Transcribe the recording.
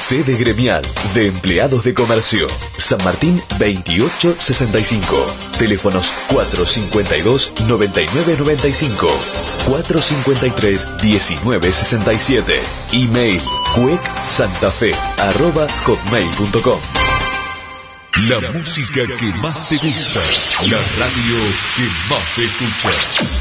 Sede gremial de empleados de comercio. San Martín 2865. Teléfonos 452-9995. 453-1967. Email cuecsantafe@hotmail.com. La música que más te gusta. La radio que más escuchas.